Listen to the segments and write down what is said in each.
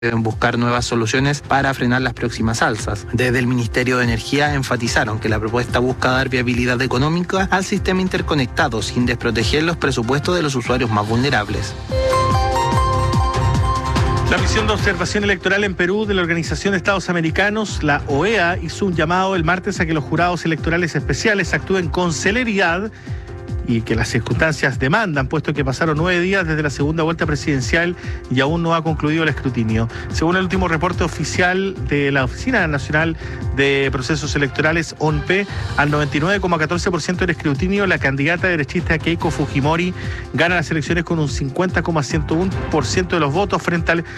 deben buscar nuevas soluciones para frenar las próximas alzas. Desde el Ministerio de Energía enfatizaron que la propuesta busca dar viabilidad económica al sistema interconectado sin desproteger los presupuestos de los usuarios más vulnerables. La misión de observación electoral en Perú de la Organización de Estados Americanos, la OEA, hizo un llamado el martes a que los jurados electorales especiales actúen con celeridad y que las circunstancias demandan, puesto que pasaron 9 días desde la segunda vuelta presidencial y aún no ha concluido el escrutinio. Según el último reporte oficial de la Oficina Nacional de Procesos Electorales, ONP, al 99,14% del escrutinio, la candidata derechista Keiko Fujimori gana las elecciones con un 50,101% de los votos frente al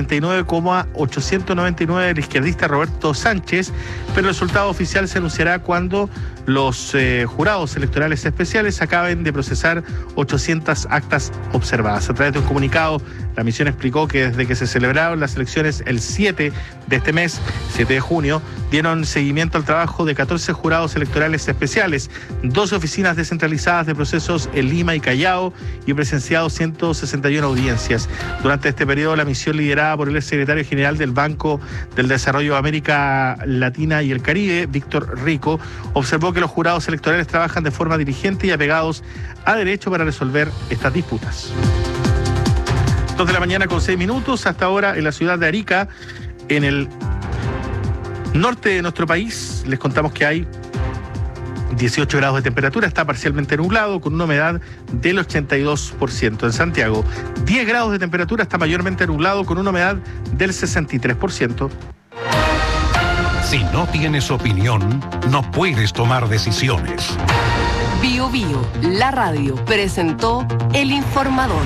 49,899% del izquierdista Roberto Sánchez, pero el resultado oficial se anunciará cuando los jurados electorales especiales acaben de procesar 800 actas observadas. A través de un comunicado, la misión explicó que desde que se celebraron las elecciones el 7 de este mes, 7 de junio, dieron seguimiento al trabajo de 14 jurados electorales especiales, 12 oficinas descentralizadas de procesos en Lima y Callao y presenciado 161 audiencias. Durante este periodo, la misión liderada por el secretario general del Banco del Desarrollo de América Latina y el Caribe, Víctor Rico, observó que los jurados electorales trabajan de forma diligente y apegados a derecho para resolver estas disputas. 2 de la mañana con 6 minutos, hasta ahora en la ciudad de Arica, en el norte de nuestro país, les contamos que hay 18 grados de temperatura, está parcialmente nublado con una humedad del 82%. En Santiago, 10 grados de temperatura, está mayormente nublado con una humedad del 63%. Si no tienes opinión, no puedes tomar decisiones. Bio Bio, la radio, presentó El Informador.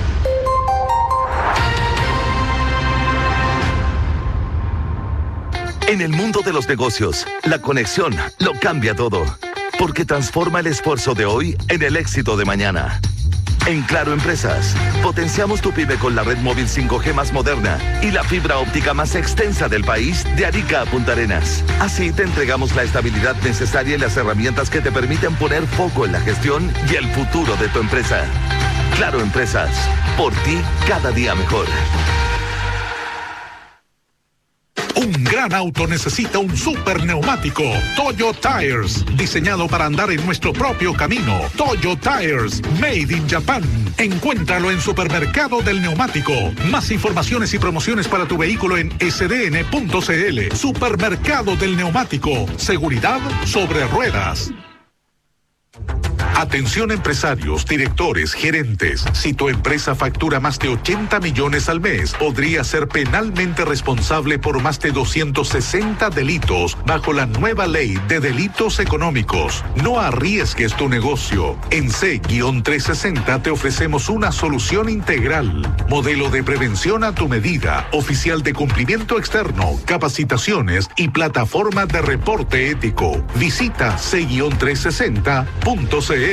En el mundo de los negocios, la conexión lo cambia todo, porque transforma el esfuerzo de hoy en el éxito de mañana. En Claro Empresas, potenciamos tu pyme con la red móvil 5G más moderna y la fibra óptica más extensa del país de Arica a Punta Arenas. Así te entregamos la estabilidad necesaria y las herramientas que te permiten poner foco en la gestión y el futuro de tu empresa. Claro Empresas, por ti cada día mejor. Un gran auto necesita un super neumático. Toyo Tires, diseñado para andar en nuestro propio camino. Toyo Tires, made in Japan. Encuéntralo en Supermercado del Neumático. Más informaciones y promociones para tu vehículo en sdn.cl. Supermercado del Neumático. Seguridad sobre ruedas. Atención empresarios, directores, gerentes. Si tu empresa factura más de 80 millones al mes, podría ser penalmente responsable por más de 260 delitos bajo la nueva ley de delitos económicos. No arriesgues tu negocio. En C-360 te ofrecemos una solución integral. Modelo de prevención a tu medida, oficial de cumplimiento externo, capacitaciones y plataforma de reporte ético. Visita C-360.cl.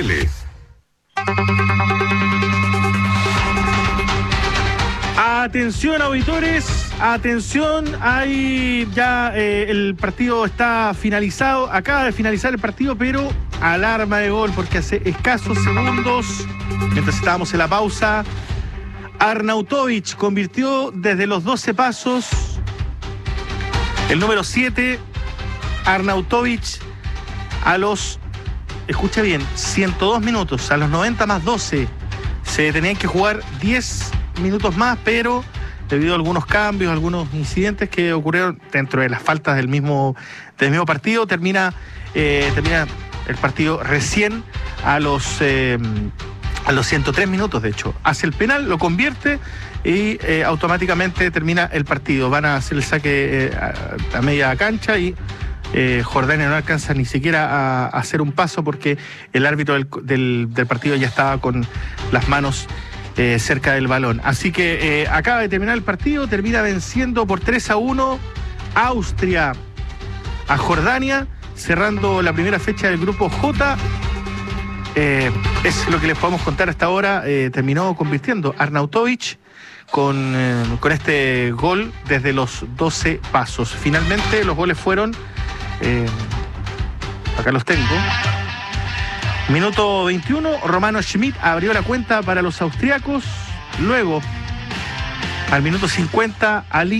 Atención auditores, atención, hay ya el partido está finalizado, acaba de finalizar el partido, pero alarma de gol porque hace escasos segundos, mientras estábamos en la pausa, Arnautovic convirtió desde los 12 pasos, el número 7, Arnautovic a los, escucha bien, 102 minutos, a los 90 más 12, se tenían que jugar 10 minutos más, pero debido a algunos cambios, algunos incidentes que ocurrieron dentro de las faltas del mismo partido, termina el partido recién a los 103 minutos, de hecho. Hace el penal, lo convierte y automáticamente termina el partido. Van a hacer el saque a media cancha y Jordania no alcanza ni siquiera a hacer un paso porque el árbitro del partido ya estaba con las manos cerca del balón. Así que acaba de terminar el partido, termina venciendo por 3-1 Austria a Jordania, cerrando la primera fecha del grupo J. Es lo que les podemos contar hasta ahora. Terminó convirtiendo Arnautovic con este gol desde los 12 pasos. Finalmente los goles fueron, acá los tengo. Minuto 21, Romano Schmidt abrió la cuenta para los austriacos. Luego, Al minuto 50, Ali